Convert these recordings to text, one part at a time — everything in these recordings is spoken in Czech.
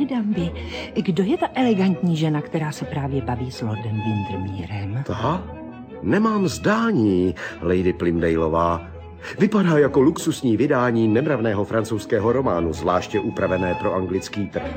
Danby, kdo je ta elegantní žena, která se právě baví s lordem Windermeerem? Ta? Nemám zdání, Lady Plymdaleová. Vypadá jako luxusní vydání nemravného francouzského románu, zvláště upravené pro anglický trh.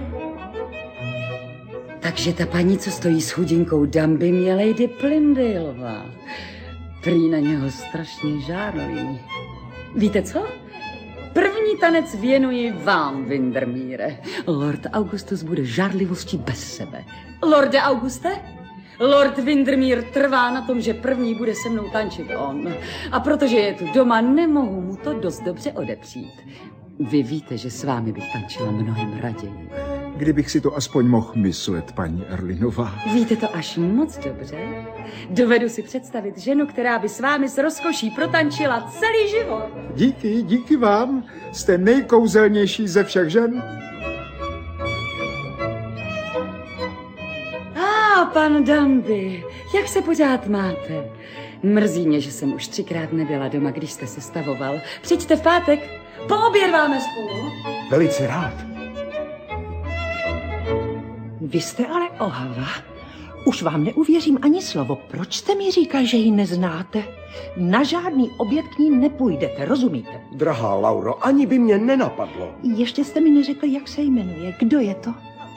Takže ta paní, co stojí s chudinkou Danby, je Lady Plymdaleová. Prý na něho strašně žádají. Víte co? První tanec věnuji vám, Windermeere. Lord Augustus bude žárlivostí bez sebe. Lorde Auguste? Lord Windermere trvá na tom, že první bude se mnou tančit on. A protože je tu doma, nemohu mu to dost dobře odepřít. Vy víte, že s vámi bych tančila mnohem raději. Kdybych si to aspoň mohl myslet, paní Erlinová. Víte to až moc dobře. Dovedu si představit ženu, která by s vámi s rozkoší protančila celý život. Díky vám. Jste nejkouzelnější ze všech žen. Pan Danby, jak se pořád máte? Mrzí mě, že jsem už 3krát nebyla doma, když jste se stavoval. Přijďte v pátek, poobědváme spolu. Velice rád. Vy jste ale ohava. Už vám neuvěřím ani slovo. Proč jste mi říkal, že ji neznáte? Na žádný oběd k ní nepůjdete, rozumíte? Drahá Lauro, ani by mě nenapadlo. Ještě jste mi neřekl, jak se jmenuje. Kdo je to?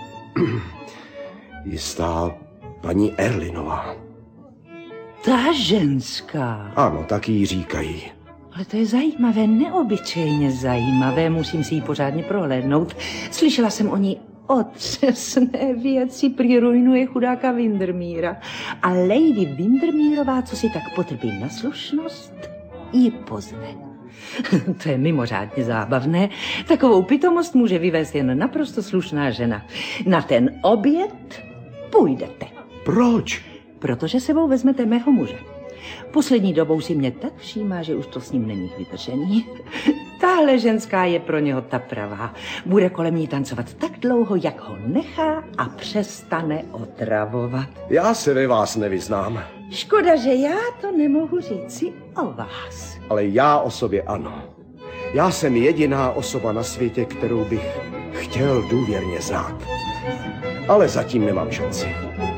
Jistá paní Erlinová. Ta ženská. Ano, tak jí říkají. Ale to je zajímavé, neobyčejně zajímavé, musím si ji pořádně prohlédnout. Slyšela jsem o ní otřesné věci, prý ruinuje chudáka Windermeera. A Lady Windermeerová, co si tak potrpí na slušnost, ji pozve. To je mimořádně zábavné. Takovou pitomost může vyvést jen naprosto slušná žena. Na ten oběd půjdete. Proč? Protože sebou vezmete mého muže. Poslední dobou si mě tak všímá, že už to s ním není k vydržení. Tahle ženská je pro něho ta pravá. Bude kolem ní tancovat tak dlouho, jak ho nechá a přestane otravovat. Já se ve vás nevyznám. Škoda, že já to nemohu říci o vás. Ale já o sobě ano. Já jsem jediná osoba na světě, kterou bych chtěl důvěrně znát. Ale zatím nemám šanci.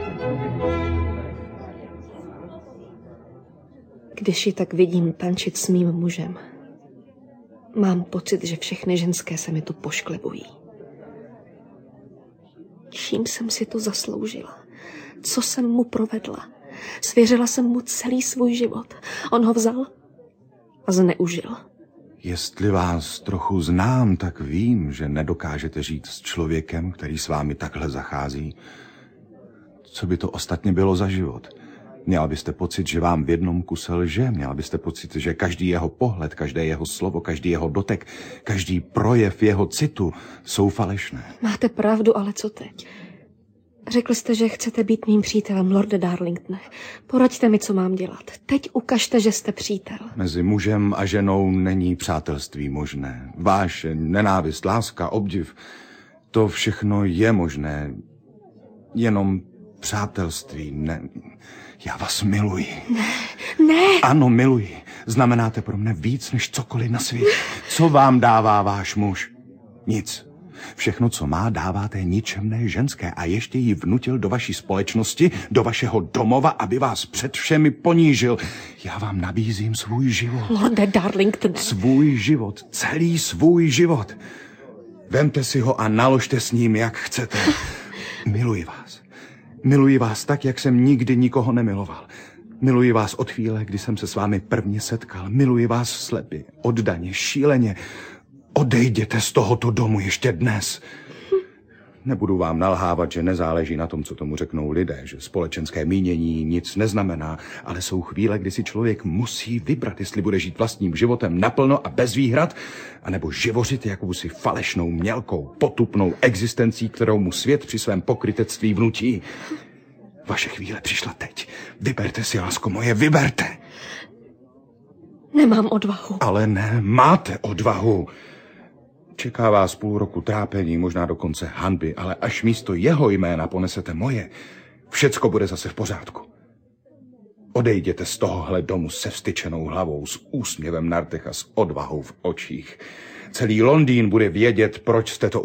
Když ji tak vidím tančit s mým mužem, mám pocit, že všechny ženské se mi tu pošklebují. Čím jsem si to zasloužila? Co jsem mu provedla? Svěřila jsem mu celý svůj život. On ho vzal a zneužil. Jestli vás trochu znám, tak vím, že nedokážete žít s člověkem, který s vámi takhle zachází. Co by to ostatně bylo za život? Měla byste pocit, že vám v jednom kuse lže. Měla byste pocit, že každý jeho pohled, každé jeho slovo, každý jeho dotek, každý projev jeho citu jsou falešné. Máte pravdu, ale co teď? Řekl jste, že chcete být mým přítelem, lorde Darlingtone. Poraďte mi, co mám dělat. Teď ukažte, že jste přítel. Mezi mužem a ženou není přátelství možné. Vášeň, nenávist, láska, obdiv, to všechno je možné. Jenom přátelství ne. Já vás miluji. Ne. Ano, miluji. Znamenáte pro mne víc než cokoliv na světě. Co vám dává váš muž? Nic. Všechno, co má, dáváte ničemné ženské a ještě ji vnutil do vaší společnosti, do vašeho domova, aby vás před všemi ponížil. Já vám nabízím svůj život. Lorde Darlington. Svůj život, celý svůj život. Vemte si ho a naložte s ním, jak chcete. Miluji vás. Miluji vás tak, jak jsem nikdy nikoho nemiloval. Miluji vás od chvíle, kdy jsem se s vámi prvně setkal. Miluji vás slepě, oddaně, šíleně. Odejděte z tohoto domu ještě dnes. Nebudu vám nalhávat, že nezáleží na tom, co tomu řeknou lidé, že společenské mínění nic neznamená, ale jsou chvíle, kdy si člověk musí vybrat, jestli bude žít vlastním životem naplno a bez výhrad, anebo živořit jakousi falešnou, mělkou, potupnou existencí, kterou mu svět při svém pokrytectví vnutí. Vaše chvíle přišla teď. Vyberte si, lásko moje, vyberte. Nemám odvahu. Ale ne, máte odvahu. Čeká vás půl roku trápení, možná dokonce hanby, ale až místo jeho jména ponesete moje, všecko bude zase v pořádku. Odejděte z tohohle domu se vztyčenou hlavou, s úsměvem na rtech a s odvahou v očích. Celý Londýn bude vědět, proč jste to